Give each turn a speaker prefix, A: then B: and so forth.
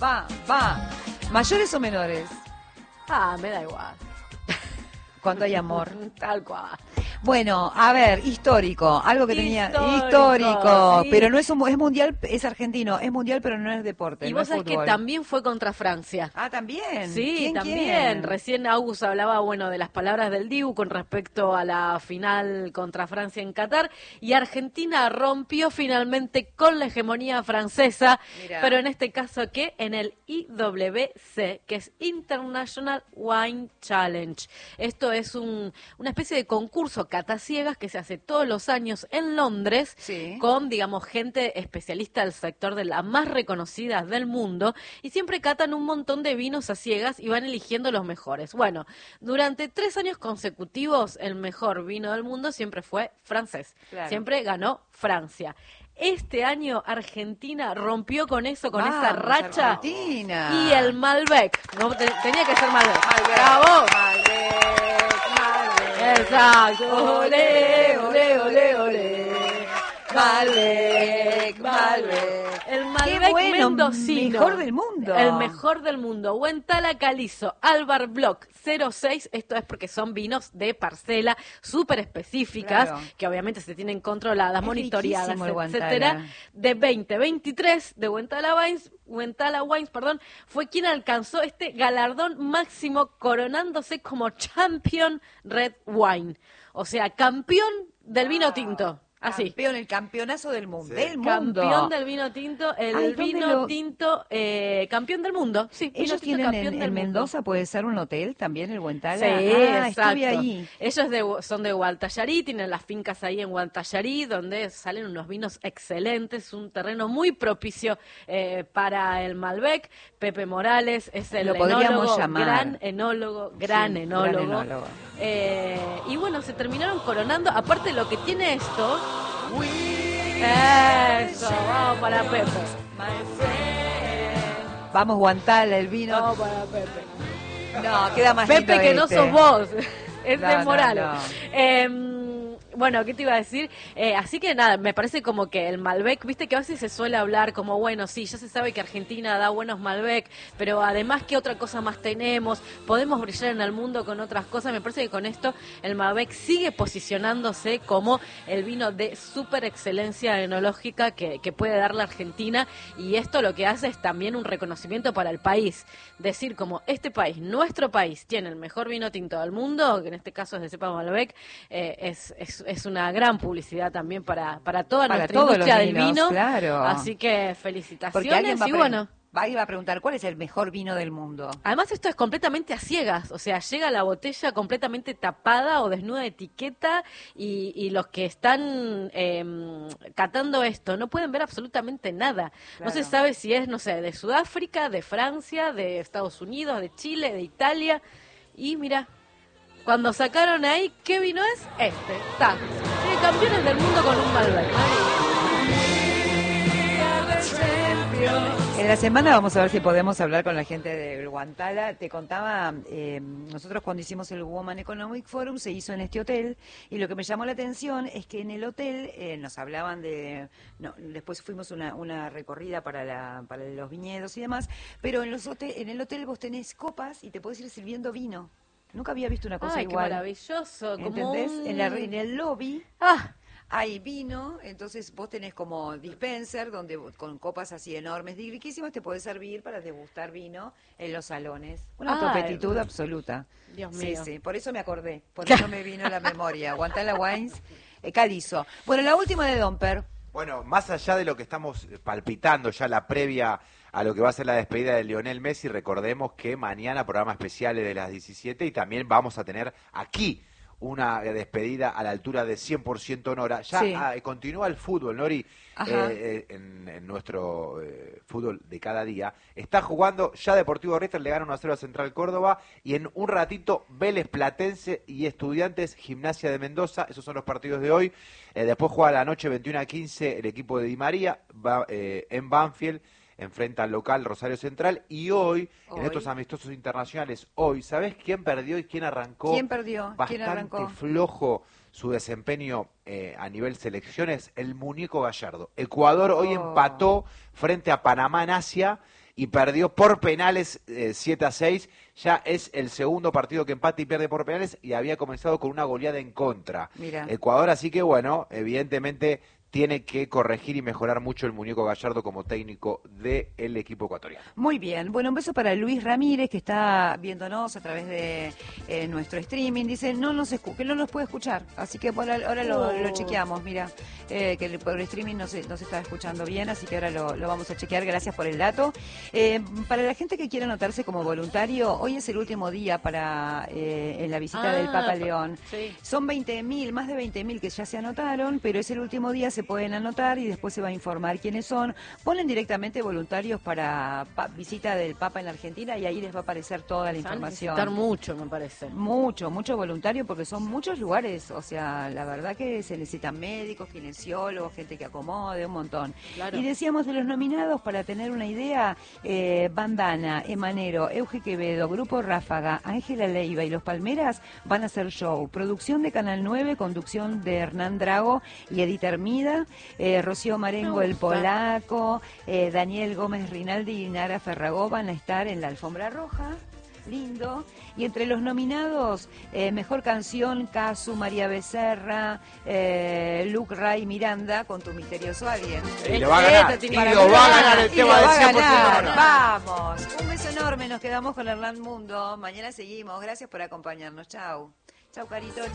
A: va. ¿Mayores o menores?
B: Me da igual.
A: Cuando hay amor.
B: Tal cual.
A: Bueno, a ver, histórico, algo que tenía
B: Histórico, sí.
A: pero no es es mundial, es argentino, es mundial, pero no es deporte.
B: Y
A: no
B: vos
A: es
B: sabés que
A: fútbol.
B: también fue contra Francia.
A: Ah, también.
B: Sí, también.
A: ¿Quién?
B: Recién Agus hablaba, bueno, de las palabras del Dibu con respecto a la final contra Francia en Qatar, y Argentina rompió finalmente con la hegemonía francesa,
A: Mirá.
B: pero en este caso, ¿qué? En el IWC, que es International Wine Challenge. Esto es una especie de concurso cataciegas que se hace todos los años en Londres,
A: Sí.
B: con, digamos, gente especialista del sector de las más reconocidas del mundo, y siempre catan un montón de vinos a ciegas y van eligiendo los mejores. Bueno, durante 3 años consecutivos, el mejor vino del mundo siempre fue francés.
A: Claro.
B: Siempre ganó Francia. Este año Argentina rompió con eso, con esa
A: Vamos,
B: racha.
A: Argentina.
B: Y el Malbec. No, tenía que ser Malbec.
A: Malbec.
B: ¡Bravo!
A: Malbec.
B: Exacto. Ole, ole, ole, ole.
A: Malbec.
B: El
A: Qué
B: Malbec
A: bueno,
B: mendocino.
A: mejor del mundo.
B: El mejor del mundo. Huentala Calizo, Álvar Block 06. Esto es porque son vinos de parcela súper específicas,
A: Claro.
B: que obviamente se tienen controladas,
A: Es
B: monitoreadas,
A: riquísimo el
B: etcétera.
A: Huantala.
B: De 2023 de Huentala Wines, fue quien alcanzó este galardón máximo, coronándose como Champion Red Wine. O sea, campeón del vino tinto. Así.
A: Campeón, el campeonazo del mundo.
C: Sí.
A: Del mundo.
B: Campeón del vino tinto, el
A: Ay, ¿dónde
B: vino
A: lo-
B: tinto, campeón del mundo. Sí, vino
A: Ellos
B: tinto
A: tienen
B: campeón
A: en
B: del
A: Mendoza, puede ser un hotel también, el Huentala.
B: Sí,
A: ah,
B: exacto.
A: estuve ahí.
B: Ellos son de Gualtallarí, tienen las fincas ahí en Gualtallarí, donde salen unos vinos excelentes, un terreno muy propicio para el Malbec. Pepe Morales es el
A: Lo podríamos
B: enólogo,
A: llamar.
B: gran enólogo, gran
A: Sí,
B: enólogo.
A: gran enólogo.
B: Y bueno, se terminaron coronando. Aparte, lo que tiene esto. Eso, vamos para Pepe.
A: Vamos, Guantala, el vino.
B: Vamos para Pepe.
A: No, queda más
B: Pepe,
A: lindo
B: que no
A: este.
B: sos vos, es
A: No,
B: de
A: no,
B: Morales.
A: no.
B: Bueno, ¿qué te iba a decir? Así que nada, me parece como que el Malbec, viste que a veces se suele hablar como, bueno, sí, ya se sabe que Argentina da buenos Malbec, pero además, ¿qué otra cosa más tenemos? Podemos brillar en el mundo con otras cosas. Me parece que con esto el Malbec sigue posicionándose como el vino de súper excelencia enológica que puede dar la Argentina, y esto lo que hace es también un reconocimiento para el país. Decir como este país, nuestro país, tiene el mejor vino tinto del mundo, que en este caso es de cepa Malbec, es una gran publicidad también para toda
A: Para
B: nuestra
A: todos
B: industria
A: los
B: del
A: vinos,
B: vino.
A: claro.
B: Así que
A: Porque
B: felicitaciones
A: alguien va
B: y bueno.
A: a preguntar, ¿cuál es el mejor vino del mundo?
B: Además esto es completamente a ciegas, o sea, llega la botella completamente tapada o desnuda de etiqueta, y los que están catando esto no pueden ver absolutamente nada.
A: Claro.
B: No se sabe si es, no sé, de Sudáfrica, de Francia, de Estados Unidos, de Chile, de Italia. Y mira, cuando sacaron ahí, ¿qué vino es? Este, está. Sí, campeones del mundo con un Malbec.
A: En la semana vamos a ver si podemos hablar con la gente del Guantala. Te contaba, nosotros cuando hicimos el Woman Economic Forum se hizo en este hotel, y lo que me llamó la atención es que en el hotel nos hablaban de, no, después fuimos una recorrida para los viñedos y demás, pero en el hotel vos tenés copas y te podés ir sirviendo vino. Nunca había visto una cosa
B: Ay, qué
A: igual.
B: maravilloso. Como
A: ¿Entendés?
B: un...
A: En el lobby
B: Ah,
A: hay vino, entonces vos tenés como dispenser donde con copas así enormes, riquísimas, te podés servir para degustar vino en los salones. Una autopetitud absoluta.
B: Dios
A: Sí,
B: mío.
A: sí, por eso me acordé, por eso me vino a la memoria. Guantala Wines, Calizo. Bueno, la última de Domper.
C: Bueno, más allá de lo que estamos palpitando ya la previa a lo que va a ser la despedida de Lionel Messi, recordemos que mañana programa especial de las 17 y también vamos a tener aquí una despedida a la altura de 100% Nora. Ya
A: Sí.
C: continúa el fútbol, Nori,
A: Ajá.
C: en nuestro fútbol de cada día. Está jugando ya Deportivo Riestra, le gana 1-0 a Central Córdoba, y en un ratito Vélez Platense y Estudiantes Gimnasia de Mendoza. Esos son los partidos de hoy. Después juega a la noche 21:15 el equipo de Di María va, en Banfield. Enfrenta al local Rosario Central, y hoy, en estos amistosos internacionales, ¿sabés quién perdió y quién arrancó?
A: ¿Quién perdió? ¿Quién
C: Bastante
A: arrancó?
C: flojo su desempeño a nivel selecciones, el muñeco Gallardo. Ecuador hoy empató frente a Panamá en Asia, y perdió por penales 7-6. Ya es el segundo partido que empata y pierde por penales y había comenzado con una goleada en contra.
A: Mira.
C: Ecuador, así que bueno, evidentemente tiene que corregir y mejorar mucho el muñeco Gallardo como técnico del equipo ecuatoriano.
A: Muy bien, bueno, un beso para Luis Ramírez, que está viéndonos a través de nuestro streaming. Dice que no nos puede escuchar, así que bueno, ahora lo chequeamos. Mira, que por el streaming no se está escuchando bien, así que ahora lo vamos a chequear. Gracias por el dato. Para la gente que quiera anotarse como voluntario, hoy es el último día para en la visita del Papa León.
B: Sí.
A: Son 20.000, más de 20.000 que ya se anotaron, pero es el último día, se pueden anotar y después se va a informar quiénes son. Ponen directamente voluntarios para visita del Papa en la Argentina y ahí les va a aparecer toda la información.
B: Necesitar mucho, me parece.
A: Mucho voluntario, porque son muchos lugares, o sea, la verdad que se necesitan médicos, kinesiólogos, gente que acomode, un montón.
B: Claro.
A: Y decíamos de los nominados, para tener una idea, Bandana, Emanero, Euge Quevedo, Grupo Ráfaga, Ángela Leiva y Los Palmeras van a hacer show. Producción de Canal 9, conducción de Hernán Drago y Edith Hermida, Rocío Marengo, El Polaco, Daniel Gómez Rinaldi y Nara Ferragó van a estar en la alfombra roja. Lindo. Y entre los nominados, mejor canción, Casu, María Becerra, Luke Ray Miranda, con Tu misterioso alguien.
C: Y lo va a ganar, el tema del 100% no.
A: Vamos. Un beso enorme, nos quedamos con Hernán Mundo. Mañana seguimos. Gracias por acompañarnos. Chau. Chau, Carito.